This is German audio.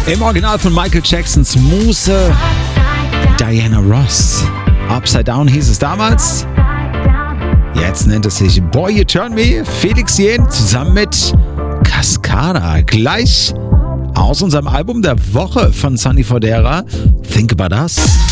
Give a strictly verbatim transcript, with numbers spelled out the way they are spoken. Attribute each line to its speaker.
Speaker 1: Im Original von Michael Jacksons Muse, Diana Ross. Upside Down hieß es damals. Jetzt nennt es sich Boy You Turn Me. Felix Jähn zusammen mit Cascada. Gleich aus unserem Album der Woche von Sunny Fodera. Think About Us.